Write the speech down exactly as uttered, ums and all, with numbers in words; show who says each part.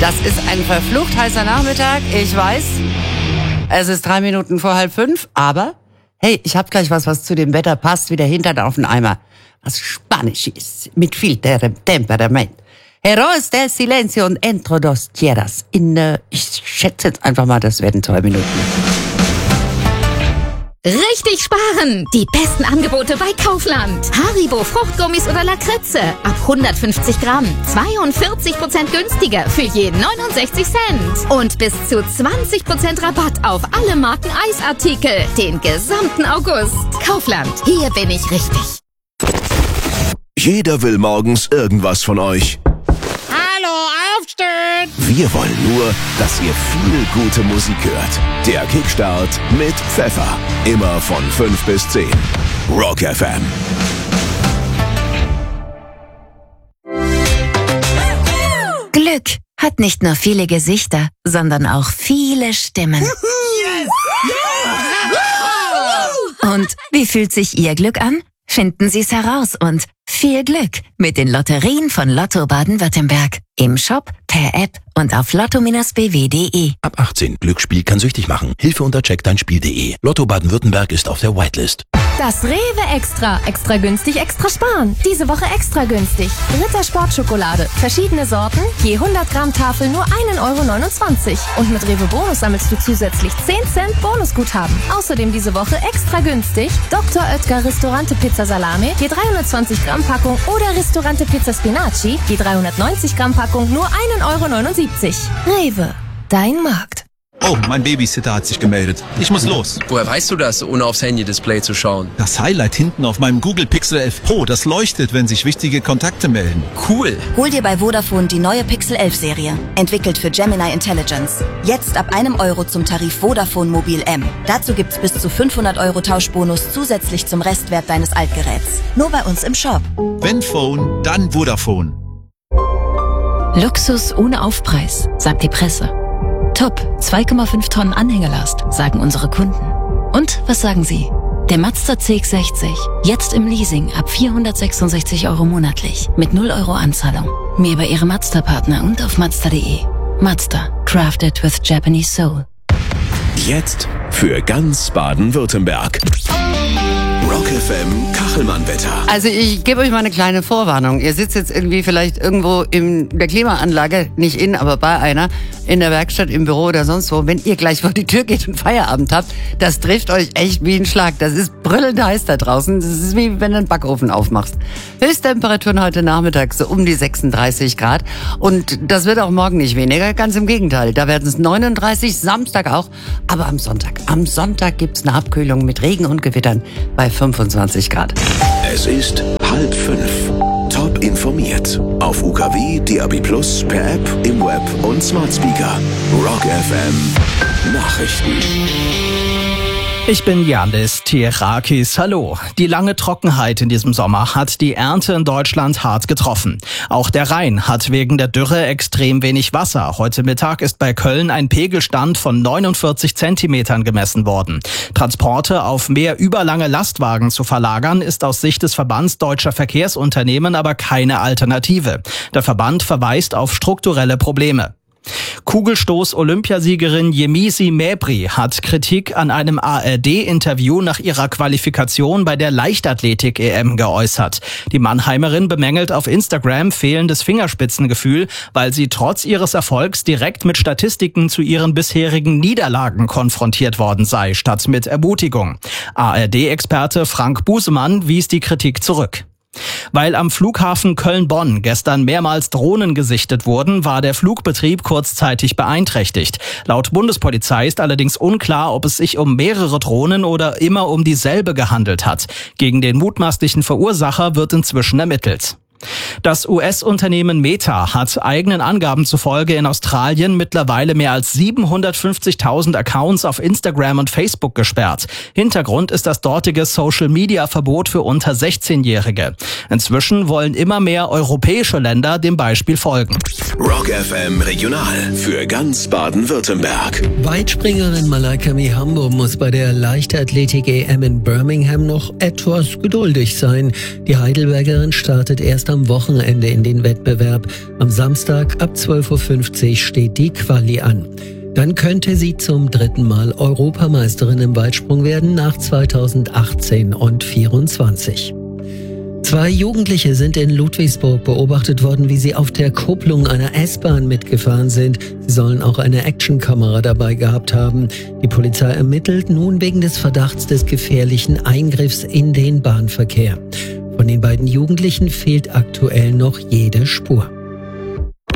Speaker 1: Das ist ein verflucht heißer Nachmittag, ich weiß. Es ist drei Minuten vor halb fünf, aber hey, ich hab gleich was, was zu dem Wetter passt, wie der Hintern auf den Eimer. Was Spanisch ist, mit viel Temperament. Heroes del Silencio und Entre dos Tierras. In, äh, ich schätze jetzt einfach mal, das werden zwei Minuten.
Speaker 2: Richtig sparen! Die besten Angebote bei Kaufland. Haribo, Fruchtgummis oder Lakritze. Ab hundertfünfzig Gramm. zweiundvierzig Prozent günstiger für je neunundsechzig Cent. Und bis zu zwanzig Prozent Rabatt auf alle Marken Eisartikel. Den gesamten August. Kaufland. Hier bin ich richtig.
Speaker 3: Jeder will morgens irgendwas von euch.
Speaker 4: Hallo, aufstehen!
Speaker 3: Wir wollen nur, dass ihr viel gute Musik hört. Der Kickstart mit Pfeffer. Immer von fünf bis zehn. Rock F M.
Speaker 5: Glück hat nicht nur viele Gesichter, sondern auch viele Stimmen. Und wie fühlt sich Ihr Glück an? Finden Sie es heraus und viel Glück mit den Lotterien von Lotto Baden-Württemberg. Im Shop, per App und auf lotto b w punkt de.
Speaker 6: Ab achtzehn. Glücksspiel kann süchtig machen. Hilfe unter check dein Spiel punkt de. Lotto Baden-Württemberg ist auf der Whitelist.
Speaker 7: Das Rewe Extra. Extra günstig, extra sparen. Diese Woche extra günstig. Ritter Sportschokolade. Verschiedene Sorten. Je hundert Gramm Tafel nur ein Euro neunundzwanzig. Und mit Rewe Bonus sammelst du zusätzlich zehn Cent Bonusguthaben. Außerdem diese Woche extra günstig. Doktor Oetker Ristorante Pizza Salame. Je dreihundertzwanzig Gramm Packung. Oder Ristorante Pizza Spinaci. Je dreihundertneunzig Gramm Packung nur ein Euro neunundsiebzig. Rewe. Dein Markt.
Speaker 8: Oh, mein Babysitter hat sich gemeldet. Ich muss los.
Speaker 9: Woher weißt du das, ohne aufs Handy-Display zu schauen?
Speaker 8: Das Highlight hinten auf meinem Google Pixel elf Pro, das leuchtet, wenn sich wichtige Kontakte melden.
Speaker 9: Cool.
Speaker 10: Hol dir bei Vodafone die neue Pixel elf Serie. Entwickelt für Gemini Intelligence. Jetzt ab einem Euro zum Tarif Vodafone Mobil M. Dazu gibt's bis zu fünfhundert Euro Tauschbonus zusätzlich zum Restwert deines Altgeräts. Nur bei uns im Shop.
Speaker 8: Wenn Phone, dann Vodafone.
Speaker 11: Luxus ohne Aufpreis, sagt die Presse. Top, zwei Komma fünf Tonnen Anhängerlast, sagen unsere Kunden. Und was sagen Sie? Der Mazda C X sechzig, jetzt im Leasing ab vierhundertsechsundsechzig Euro monatlich, mit null Euro Anzahlung. Mehr bei Ihrem Mazda-Partner und auf mazda punkt de. Mazda, crafted with Japanese soul.
Speaker 3: Jetzt für ganz Baden-Württemberg. Rock F M Kachelmann-Wetter.
Speaker 1: Also ich gebe euch mal eine kleine Vorwarnung. Ihr sitzt jetzt irgendwie vielleicht irgendwo in der Klimaanlage, nicht in, aber bei einer, in der Werkstatt, im Büro oder sonst wo. Wenn ihr gleich vor die Tür geht und Feierabend habt, das trifft euch echt wie ein Schlag. Das ist brüllend heiß da draußen. Das ist wie wenn du einen Backofen aufmachst. Höchsttemperaturen heute Nachmittag so um die sechsunddreißig Grad. Und das wird auch morgen nicht weniger. Ganz im Gegenteil. Da werden es neununddreißig, Samstag auch. Aber am Sonntag, am Sonntag gibt's eine Abkühlung mit Regen und Gewittern bei fünfundzwanzig Grad.
Speaker 3: Es ist halb fünf. Top informiert. Auf U K W, D A B Plus, per App, im Web und Smart Speaker. Rock F M Nachrichten.
Speaker 12: Ich bin Yannis Tierakis. Hallo. Die lange Trockenheit in diesem Sommer hat die Ernte in Deutschland hart getroffen. Auch der Rhein hat wegen der Dürre extrem wenig Wasser. Heute Mittag ist bei Köln ein Pegelstand von neunundvierzig Zentimetern gemessen worden. Transporte auf mehr überlange Lastwagen zu verlagern, ist aus Sicht des Verbands Deutscher Verkehrsunternehmen aber keine Alternative. Der Verband verweist auf strukturelle Probleme. Kugelstoß-Olympiasiegerin Yemisi Mebri hat Kritik an einem A R D-Interview nach ihrer Qualifikation bei der Leichtathletik-E M geäußert. Die Mannheimerin bemängelt auf Instagram fehlendes Fingerspitzengefühl, weil sie trotz ihres Erfolgs direkt mit Statistiken zu ihren bisherigen Niederlagen konfrontiert worden sei, statt mit Ermutigung. A R D-Experte Frank Busemann wies die Kritik zurück. Weil am Flughafen Köln-Bonn gestern mehrmals Drohnen gesichtet wurden, war der Flugbetrieb kurzzeitig beeinträchtigt. Laut Bundespolizei ist allerdings unklar, ob es sich um mehrere Drohnen oder immer um dieselbe gehandelt hat. Gegen den mutmaßlichen Verursacher wird inzwischen ermittelt. Das U S-Unternehmen Meta hat eigenen Angaben zufolge in Australien mittlerweile mehr als siebenhundertfünfzigtausend Accounts auf Instagram und Facebook gesperrt. Hintergrund ist das dortige Social-Media-Verbot für unter sechzehnjährige. Inzwischen wollen immer mehr europäische Länder dem Beispiel folgen.
Speaker 3: Rock F M Regional für ganz Baden-Württemberg.
Speaker 13: Weitspringerin Malaika Mihambo muss bei der Leichtathletik-E M in Birmingham noch etwas geduldig sein. Die Heidelbergerin startet erst am Wochenende in den Wettbewerb. Am Samstag ab zwölf Uhr fünfzig steht die Quali an. Dann könnte sie zum dritten Mal Europameisterin im Weitsprung werden nach zweitausendachtzehn und vierundzwanzig. Zwei Jugendliche sind in Ludwigsburg beobachtet worden, wie sie auf der Kupplung einer S-Bahn mitgefahren sind. Sie sollen auch eine Actionkamera dabei gehabt haben. Die Polizei ermittelt nun wegen des Verdachts des gefährlichen Eingriffs in den Bahnverkehr. Von den beiden Jugendlichen fehlt aktuell noch jede Spur.